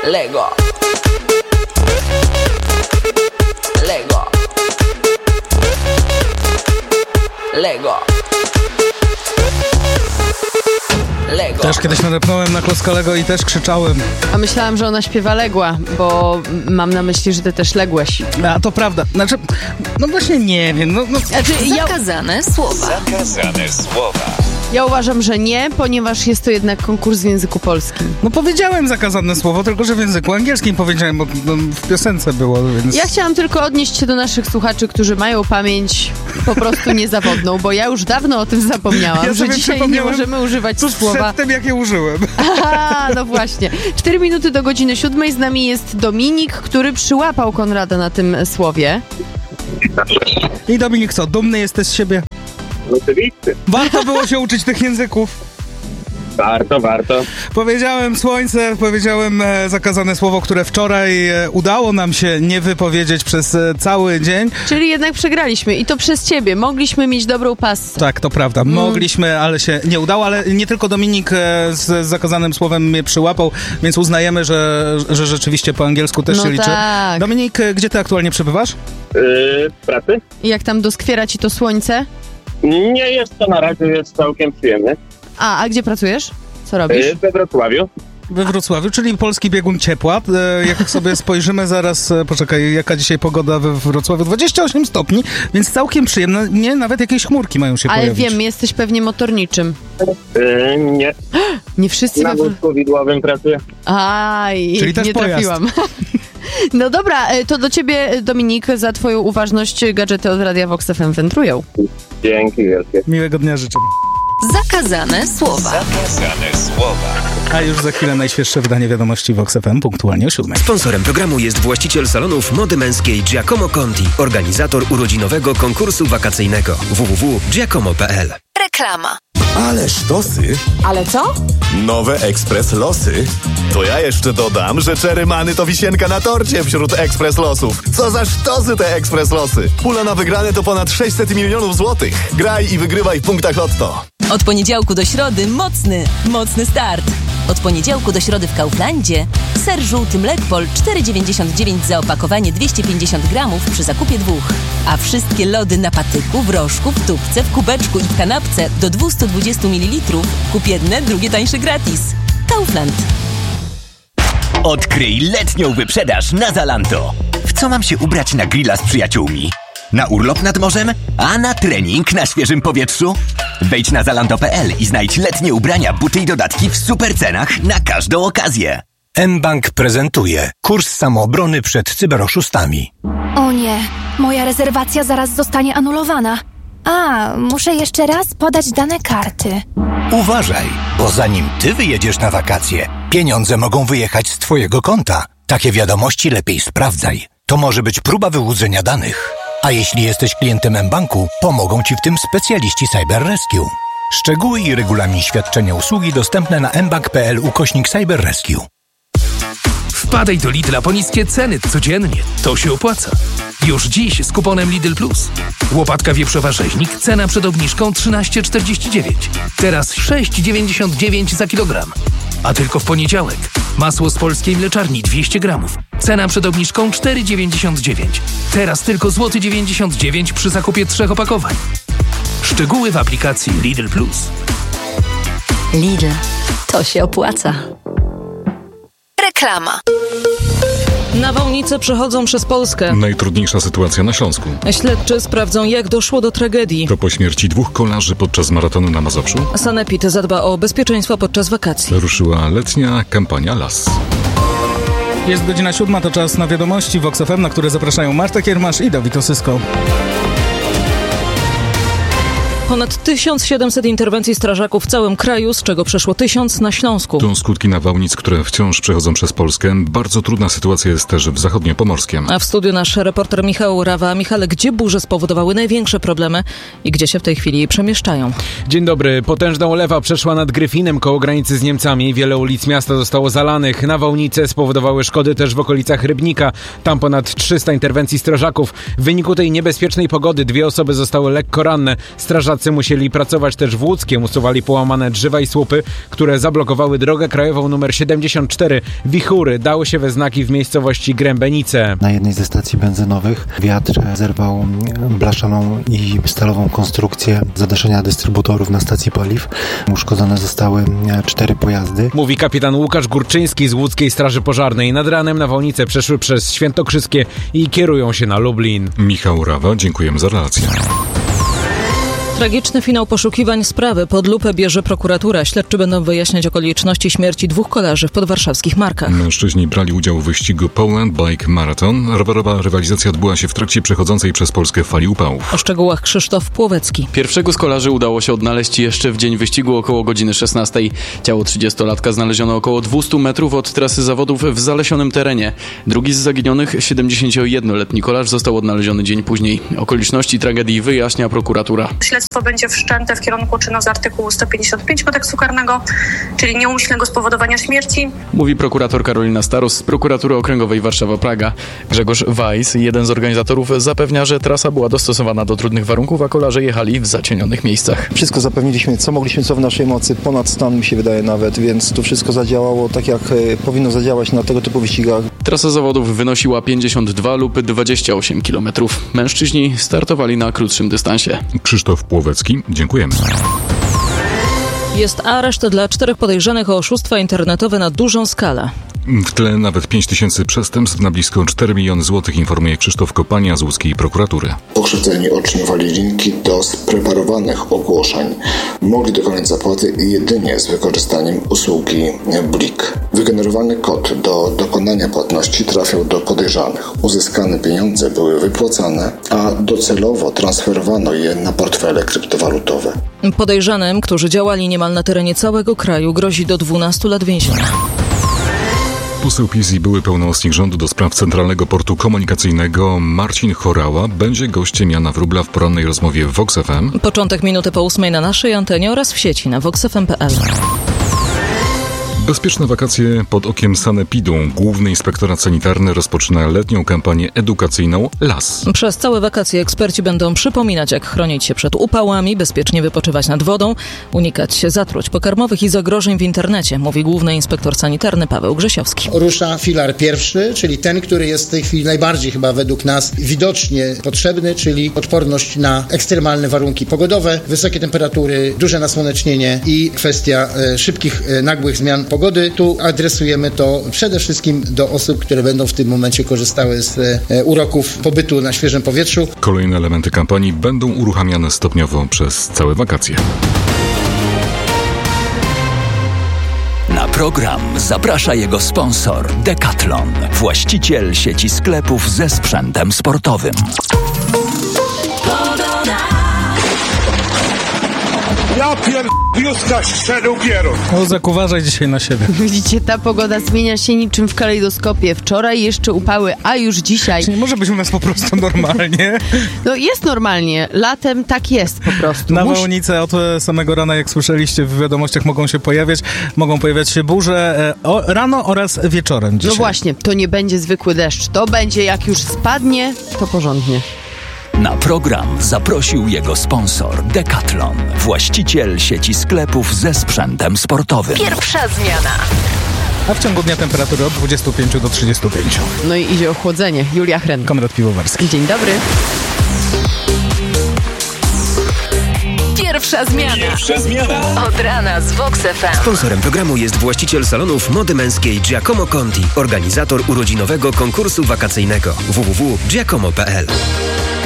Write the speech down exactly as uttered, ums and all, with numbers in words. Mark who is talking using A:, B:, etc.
A: Lego. Lego. Lego. Lego.
B: Też kiedyś nadepnąłem na klocka Lego i też krzyczałem.
C: A myślałam, że ona śpiewa legła, bo mam na myśli, że ty też ległeś.
B: A to prawda. Znaczy, no właśnie nie wiem. No, no.
C: Znaczy, ja,
D: Zakazane słowa.
E: Zakazane słowa.
C: ja uważam, że nie, ponieważ jest to jednak konkurs w języku polskim.
B: No powiedziałem zakazane słowo, tylko że w języku angielskim powiedziałem, bo no, w piosence było, więc...
C: Ja chciałam tylko odnieść się do naszych słuchaczy, którzy mają pamięć po prostu niezawodną, bo ja już dawno o tym zapomniałam,
B: Ja
C: że dzisiaj nie możemy używać
B: tuż
C: słowa...
B: przed tym, jak je użyłem.
C: Aha, no właśnie. Cztery minuty do godziny siódmej. Z nami jest Dominik, który przyłapał Konrada na tym słowie.
B: I Dominik, co, dumny jesteś z siebie?
F: Oczywiście.
B: Warto było się uczyć tych języków.
F: Warto, warto.
B: Powiedziałem słońce, powiedziałem e, zakazane słowo, które wczoraj e, udało nam się nie wypowiedzieć przez e, cały dzień.
C: Czyli jednak przegraliśmy i to przez ciebie. Mogliśmy mieć dobrą pasę.
B: Tak, to prawda. Mogliśmy, ale się nie udało, ale nie tylko Dominik e, z, z zakazanym słowem mnie przyłapał, więc uznajemy, że, że rzeczywiście po angielsku też
C: No
B: się liczy.
C: tak.
B: Dominik, e, gdzie ty aktualnie przebywasz?
F: Yy, w pracy?
C: I jak tam doskwiera ci to słońce?
F: Nie jest to na razie, jest całkiem przyjemny.
C: A, a gdzie pracujesz? Co robisz?
F: Yy, we Wrocławiu.
B: We Wrocławiu, czyli polski biegun ciepła. E, jak sobie spojrzymy zaraz, e, poczekaj, jaka dzisiaj pogoda we Wrocławiu? dwadzieścia osiem stopni, więc całkiem przyjemne. Nie, nawet jakieś chmurki mają się
C: Ale
B: pojawić.
C: wiem, jesteś pewnie motorniczym.
F: Yy, nie,
C: Nie wszyscy
F: na
C: we...
F: wózku widłowym pracuję.
C: Aj,
B: Czyli też
C: nie
B: pojazd.
C: trafiłam. No dobra, to do ciebie, Dominik, za twoją uważność gadżety od Radia Vox F M wędrują.
F: Dzięki wielkie.
B: Miłego dnia życzę.
D: Zakazane słowa.
E: Zakazane słowa.
B: A już za chwilę najświeższe wydanie wiadomości Vox F M, punktualnie o siódmej.
G: Sponsorem programu jest właściciel salonów mody męskiej Giacomo Conti, organizator urodzinowego konkursu wakacyjnego w w w kropka giacomo kropka p l.
D: Reklama.
H: Ale sztosy!
D: Ale co?
H: Nowe Ekspres Losy. To ja jeszcze dodam, że Czerymany to wisienka na torcie wśród Ekspres Losów. Co za sztosy te Ekspres Losy! Pula na wygrane to ponad sześćset milionów złotych. Graj i wygrywaj w punktach Lotto.
I: Od poniedziałku do środy mocny, mocny start. Od poniedziałku do środy w Kauflandzie ser żółty Mlekpol cztery dziewięćdziesiąt dziewięć za opakowanie dwieście pięćdziesiąt gramów przy zakupie dwóch. A wszystkie lody na patyku, w rożku, w tubce, w kubeczku i w kanapce do dwieście dwadzieścia mililitrów kup jedne, drugie tańsze gratis. Kaufland.
J: Odkryj letnią wyprzedaż na Zalando. W co mam się ubrać na grilla z przyjaciółmi? Na urlop nad morzem? A na trening na świeżym powietrzu? Wejdź na zalando kropka p l i znajdź letnie ubrania, buty i dodatki w super cenach na każdą okazję.
K: mBank prezentuje kurs samoobrony przed cyberoszustami.
L: O nie, moja rezerwacja zaraz zostanie anulowana. A, muszę jeszcze raz podać dane karty.
K: Uważaj, bo zanim ty wyjedziesz na wakacje, pieniądze mogą wyjechać z twojego konta. Takie wiadomości lepiej sprawdzaj. To może być próba wyłudzenia danych. A jeśli jesteś klientem mBanku, pomogą ci w tym specjaliści Cyber Rescue. Szczegóły i regulamin świadczenia usługi dostępne na mbank kropka p l ukośnik Cyber Rescue.
M: Wpadaj do Lidla po niskie ceny codziennie. To się opłaca. Już dziś z kuponem Lidl Plus. Łopatka wieprzowa rzeźnik, cena przed obniżką trzynaście czterdzieści dziewięć. Teraz sześć dziewięćdziesiąt dziewięć za kilogram. A tylko w poniedziałek. Masło z polskiej mleczarni dwieście gramów. Cena przed obniżką cztery dziewięćdziesiąt dziewięć. Teraz tylko złoty dziewięćdziesiąt dziewięć przy zakupie trzech opakowań. Szczegóły w aplikacji Lidl Plus.
D: Lidl. To się opłaca. Reklama.
N: Nawałnice przechodzą przez Polskę.
O: Najtrudniejsza sytuacja na Śląsku.
N: Śledczy sprawdzą, jak doszło do tragedii.
O: To po śmierci dwóch kolarzy podczas maratonu na Mazowszu.
N: Sanepid zadba o bezpieczeństwo podczas wakacji.
O: Ruszyła letnia kampania Las.
B: Jest godzina siódma, to czas na wiadomości Vox F M, na które zapraszają Marta Kiermasz i Dawid Osysko.
N: Ponad tysiąc siedemset interwencji strażaków w całym kraju, z czego przeszło tysiąc na Śląsku.
O: To skutki nawałnic, które wciąż przechodzą przez Polskę. Bardzo trudna sytuacja jest też w zachodniopomorskiem.
N: A w studiu nasz reporter Michał Rawa. Michale, gdzie burze spowodowały największe problemy i gdzie się w tej chwili przemieszczają?
P: Dzień dobry. Potężna ulewa przeszła nad Gryfinem koło granicy z Niemcami. Wiele ulic miasta zostało zalanych. Nawałnice spowodowały szkody też w okolicach Rybnika. Tam ponad trzysta interwencji strażaków. W wyniku tej niebezpiecznej pogody dwie osoby zostały lekko ranne. Strażacy Strażacy musieli pracować też w Łódzkiem, usuwali połamane drzewa i słupy, które zablokowały drogę krajową numer siedemdziesiąt cztery. Wichury dały się we znaki w miejscowości Grębenice.
Q: Na jednej ze stacji benzynowych wiatr zerwał blaszaną i stalową konstrukcję zadaszenia dystrybutorów na stacji paliw. Uszkodzone zostały cztery pojazdy.
P: Mówi kapitan Łukasz Górczyński z Łódzkiej Straży Pożarnej. Nad ranem nawałnice przeszły przez Świętokrzyskie i kierują się na Lublin.
O: Michał Rawa, dziękujemy za relację.
N: Tragiczny finał poszukiwań sprawy pod lupę bierze prokuratura. Śledczy będą wyjaśniać okoliczności śmierci dwóch kolarzy w podwarszawskich Markach.
O: Mężczyźni brali udział w wyścigu Poland Bike Marathon. Rowerowa rywalizacja odbyła się w trakcie przechodzącej przez Polskę fali upałów.
N: O szczegółach Krzysztof Płowecki.
R: Pierwszego z kolarzy udało się odnaleźć jeszcze w dzień wyścigu około godziny szesnastej. Ciało trzydziestolatka znaleziono około dwieście metrów od trasy zawodów w zalesionym terenie. Drugi z zaginionych, siedemdziesięciojednoletni kolarz, został odnaleziony dzień później. Okoliczności tragedii wyjaśnia prokuratura.
S: Śledztwo będzie wszczęte w kierunku czynu z artykułu sto pięćdziesiąt pięć Kodeksu Karnego, czyli nieumyślnego spowodowania śmierci.
R: Mówi prokurator Karolina Staros z Prokuratury Okręgowej Warszawa-Praga. Grzegorz Weiss, jeden z organizatorów, zapewnia, że trasa była dostosowana do trudnych warunków, a kolarze jechali w zacienionych miejscach.
T: Wszystko zapewniliśmy, co mogliśmy, co w naszej mocy, ponad stan mi się wydaje nawet, więc to wszystko zadziałało tak, jak powinno zadziałać na tego typu wyścigach.
R: Trasa zawodów wynosiła pięćdziesiąt dwa lub dwadzieścia osiem kilometrów. Mężczyźni startowali na krótszym dystansie.
O: Krzysztof Płowecki, dziękujemy.
N: Jest areszt dla czterech podejrzanych o oszustwa internetowe na dużą skalę.
O: W tle nawet pięć tysięcy przestępstw na blisko cztery miliony złotych, informuje Krzysztof Kopania z łódzkiej prokuratury.
U: Pokrzywdzeni otrzymywali linki do spreparowanych ogłoszeń. Mogli dokonać zapłaty jedynie z wykorzystaniem usługi Blik. Wygenerowany kod do dokonania płatności trafiał do podejrzanych. Uzyskane pieniądze były wypłacane, a docelowo transferowano je na portfele kryptowalutowe.
N: Podejrzanym, którzy działali niemal na terenie całego kraju, grozi do dwunastu lat więzienia.
O: Poseł PiS i były pełnomocnik rządu do spraw Centralnego Portu Komunikacyjnego Marcin Chorała będzie gościem Jana Wróbla w porannej rozmowie w Vox F M.
N: Początek minuty po ósmej na naszej antenie oraz w sieci na vox f m kropka p l.
O: Bezpieczne wakacje pod okiem sanepidu. Główny Inspektorat Sanitarny rozpoczyna letnią kampanię edukacyjną L A S.
N: Przez całe wakacje eksperci będą przypominać, jak chronić się przed upałami, bezpiecznie wypoczywać nad wodą, unikać zatruć pokarmowych i zagrożeń w internecie, mówi Główny Inspektor Sanitarny Paweł Grzesiowski.
V: Rusza filar pierwszy, czyli ten, który jest w tej chwili najbardziej chyba według nas widocznie potrzebny, czyli odporność na ekstremalne warunki pogodowe, wysokie temperatury, duże nasłonecznienie i kwestia e, szybkich, e, nagłych zmian pogody. Tu adresujemy to przede wszystkim do osób, które będą w tym momencie korzystały z e, uroków pobytu na świeżym powietrzu.
O: Kolejne elementy kampanii będą uruchamiane stopniowo przez całe wakacje.
J: Na program zaprasza jego sponsor Decathlon, właściciel sieci sklepów ze sprzętem sportowym.
W: Ja pier... Juska szedł pierun.
B: Ozek, uważaj dzisiaj na siebie.
C: Widzicie, ta pogoda zmienia się niczym w kalejdoskopie. Wczoraj jeszcze upały, a już dzisiaj...
B: Nie może być u nas po prostu normalnie.
C: No jest normalnie. Latem tak jest po prostu.
B: Nawałnice od samego rana, jak słyszeliście w wiadomościach, mogą się pojawiać. Mogą pojawiać się burze e, o, rano oraz wieczorem dzisiaj.
C: No właśnie, to nie będzie zwykły deszcz. To będzie, jak już spadnie, to porządnie.
J: Na program zaprosił jego sponsor Decathlon, właściciel sieci sklepów ze sprzętem sportowym.
D: Pierwsza zmiana.
B: A w ciągu dnia temperatury od dwudziestu pięciu do trzydziestu pięciu.
C: No i idzie ochłodzenie. Julia Hren.
B: Konrad Piwowarski.
C: Dzień dobry.
D: Pierwsza zmiana.
E: Pierwsza zmiana.
D: Od rana z Vox F M.
G: Sponsorem programu jest właściciel salonów mody męskiej Giacomo Conti, organizator urodzinowego konkursu wakacyjnego w w w kropka giacomo kropka p l.